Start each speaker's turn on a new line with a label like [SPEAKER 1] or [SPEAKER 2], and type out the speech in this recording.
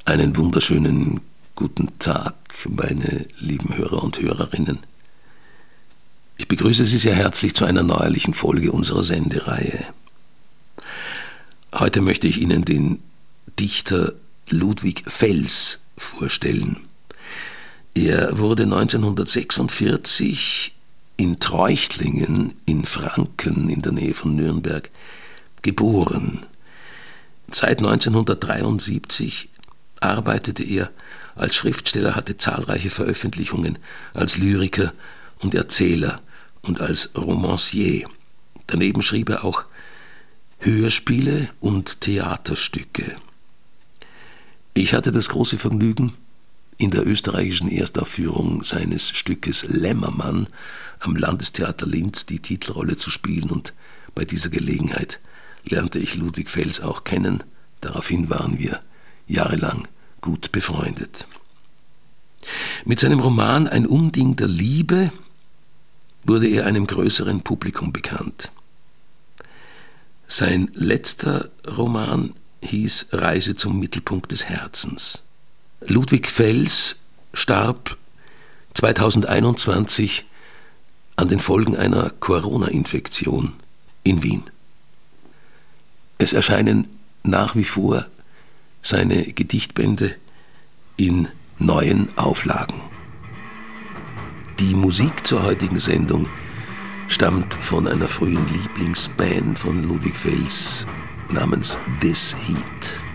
[SPEAKER 1] Einen wunderschönen guten Tag, meine lieben Hörer und Hörerinnen. Ich begrüße Sie sehr herzlich zu einer neuerlichen Folge unserer Sendereihe. Heute möchte ich Ihnen den Dichter Ludwig Fels vorstellen. Er wurde 1946 in Treuchtlingen in Franken in der Nähe von Nürnberg geboren. Seit 1973 arbeitete er als Schriftsteller, hatte zahlreiche Veröffentlichungen als Lyriker und Erzähler und als Romancier. Daneben schrieb er auch Hörspiele und Theaterstücke. Ich hatte das große Vergnügen, in der österreichischen Erstaufführung seines Stückes Lämmermann am Landestheater Linz die Titelrolle zu spielen, und bei dieser Gelegenheit lernte ich Ludwig Fels auch kennen. Daraufhin waren wir jahrelang gut befreundet. Mit seinem Roman Ein Unding der Liebe wurde er einem größeren Publikum bekannt. Sein letzter Roman hieß Reise zum Mittelpunkt des Herzens. Ludwig Fels starb 2021 an den Folgen einer Corona-Infektion in Wien. Es erscheinen nach wie vor seine Gedichtbände in neuen Auflagen. Die Musik zur heutigen Sendung stammt von einer frühen Lieblingsband von Ludwig Fels namens This Heat.